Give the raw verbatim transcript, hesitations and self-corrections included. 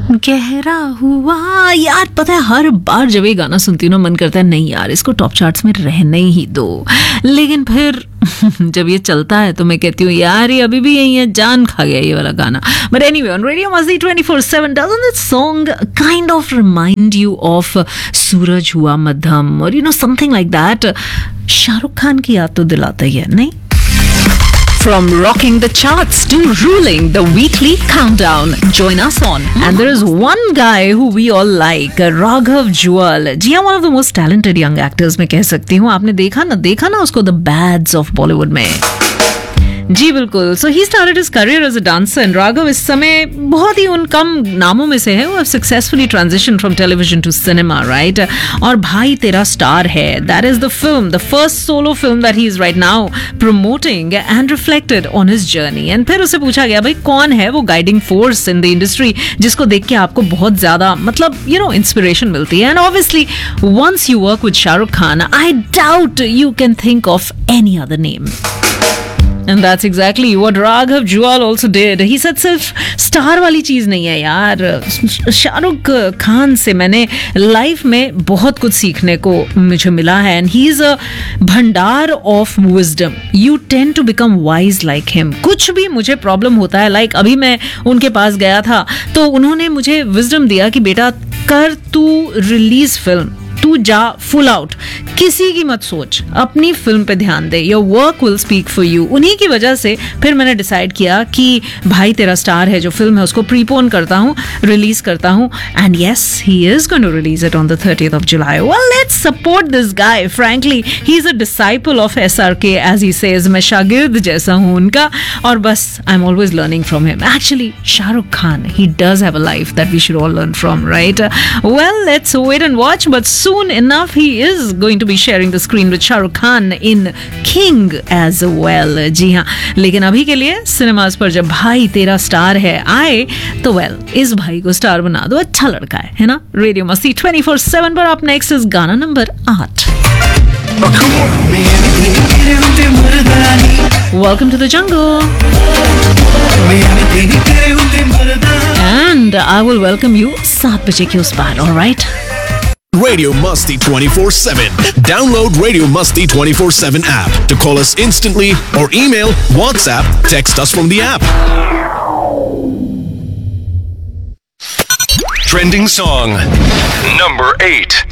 गहरा हुआ यार, पता है हर बार जब ये गाना सुनती हूँ ना मन करता है नहीं यार इसको टॉप चार्ट्स में रहने ही दो, लेकिन फिर जब ये चलता है तो मैं कहती हूँ यार ये अभी भी यही है, जान खा गया ये वाला गाना. बट एनीवे ऑन रेडियो मस्ती twenty four seven doesn't this song kind of remind you of सूरज हुआ मध्यम और you know something like that? Shahrukh Khan की याद तो दिलाता ही है नहीं? From rocking the charts to ruling the weekly countdown, join us on. And there is one guy who we all like, Raghav Jual. जी हाँ, one of the most talented young actors मैं कह सकती हूँ. आपने देखा ना देखा ना उसको The Bads of Bollywood में. जी बिल्कुल. सो he started his career as a dancer and Raghav इस समय बहुत ही उन कम नामों में से है वो successfully transition from television to cinema, right? और भाई तेरा स्टार है, that is the film, the first solo film that he is right now promoting and reflected on his journey. And फिर उसे पूछा गया भाई कौन है वो guiding force in the industry जिसको देख के आपको बहुत ज्यादा मतलब यू नो इंस्पिरेशन मिलती है. And obviously once you work with Shahrukh Khan I doubt you can think of any other name. And that's exactly what Raghav Jual also did. He said सिर्फ स्टार वाली चीज नहीं है यार, शाहरुख खान से मैंने लाइफ में बहुत कुछ सीखने को मुझे मिला है. एंड ही इज अ भंडार of wisdom. You tend to become wise like him. कुछ भी मुझे प्रॉब्लम होता है, लाइक like अभी मैं उनके पास गया था तो उन्होंने मुझे विजडम दिया कि बेटा कर तू रिलीज फिल्म, तू जा फुल आउट, किसी की मत सोच, अपनी फिल्म पे ध्यान दे, your work will speak for you. उन्हीं की वजह से फिर मैंने डिसाइड किया कि भाई तेरा स्टार है जो फिल्म है उसको प्रीपोन करता हूँ, रिलीज करता हूँ. And yes he is going to release it on the thirtieth of July. Well let's support this guy. Frankly he is a disciple of SRK as he says. मैं शागिर्द जैसा हूँ उनका और बस I am always learning from him. Actually Shahrukh Khan he does have a life that we should all learn from, right? Well let's wait and watch, but soon enough he is going to be sharing the screen with Shahrukh Khan in King as well. जी हाँ, लेकिन अभी के लिए cinemas पर जब भाई तेरा star है आए तो वेल इस भाई को स्टार बना दो, अच्छा लड़का है है ना? रेडियो मस्ती ट्वेंटी फोर सेवन पर आप नेक्स्ट इज गाना नंबर आठ. Welcome to the jungle. And I will welcome you सात बजे के उस पार, all right? Radio Musty twenty-four seven. Download Radio Musty twenty-four seven app to call us instantly or email, WhatsApp, text us from the app. Trending song number eight.